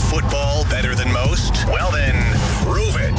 football better than most? Well then, prove it.